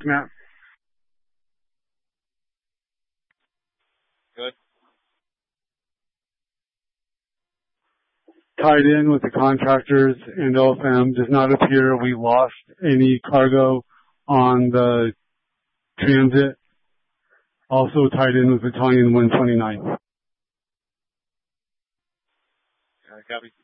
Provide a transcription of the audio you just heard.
Matt. Good. Tied in with the contractors and OFM, does not appear we lost any cargo on the transit. Also tied in with Battalion 129. Copy.